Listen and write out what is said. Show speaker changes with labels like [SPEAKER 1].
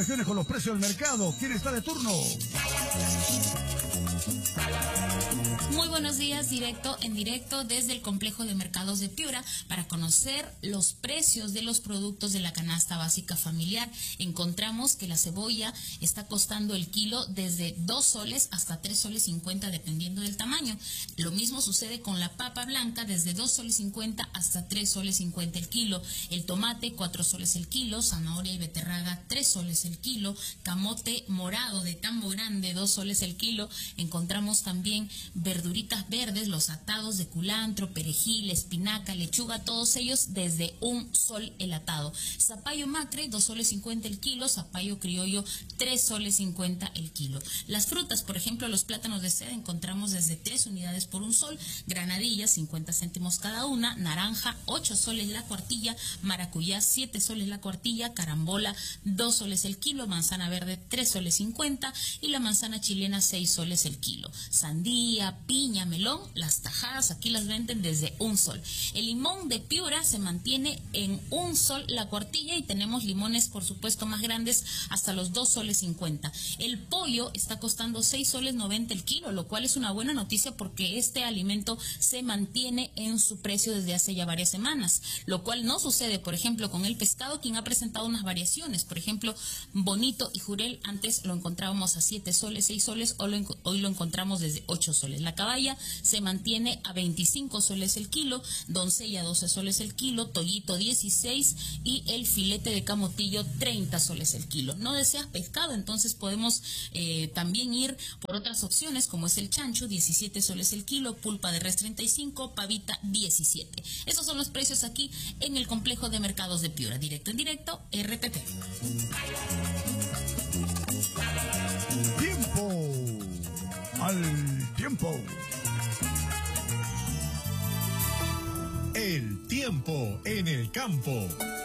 [SPEAKER 1] Con los precios del mercado. ¿Quién está de turno?
[SPEAKER 2] Muy buenos días, en directo desde el complejo de mercados de Piura para conocer los precios de los productos de la canasta básica familiar. Encontramos que la cebolla está costando el kilo desde 2 soles hasta 3 soles 50 dependiendo del tamaño. Lo mismo sucede con la papa blanca desde 2 soles 50 hasta 3 soles 50 el kilo. El tomate 4 soles el kilo, zanahoria y beterraga 3 soles el kilo, camote morado de tambo grande 2 soles el kilo. Encontramos también verduritas verdes, los atados de culantro, perejil, espinaca, lechuga, todos ellos desde 1 sol el atado. Zapallo macre, 2 soles 50 el kilo, zapallo criollo, 3 soles 50 el kilo. Las frutas, por ejemplo, los plátanos de seda encontramos desde 3 unidades por 1 sol, granadillas, 50 céntimos cada una, naranja, 8 soles la cuartilla, maracuyá, 7 soles la cuartilla, carambola, 2 soles el kilo, manzana verde, 3 soles 50 y la manzana chilena, 6 soles el kilo. Sandía, piña, melón, las tajadas aquí las venden desde 1 sol. El limón de Piura se mantiene en 1 sol la cuartilla y tenemos limones, por supuesto, más grandes hasta los 2 soles 50. El pollo está costando 6 soles 90 el kilo, lo cual es una buena noticia porque este alimento se mantiene en su precio desde hace ya varias semanas, lo cual no sucede, por ejemplo, con el pescado, quien ha presentado unas variaciones. Por ejemplo, bonito y jurel antes lo encontrábamos a 7 soles, 6 soles, hoy lo encontramos desde 8 soles. La caballa se mantiene a 25 soles el kilo, doncella 12 soles el kilo, tollito 16 y el filete de camotillo 30 soles el kilo. No deseas pescado, entonces podemos también ir por otras opciones como es el chancho, 17 soles el kilo, pulpa de res 35, pavita 17. Esos son los precios aquí en el complejo de mercados de Piura. Directo en directo, RPP.
[SPEAKER 1] Tiempo al tiempo.
[SPEAKER 3] El tiempo en el campo.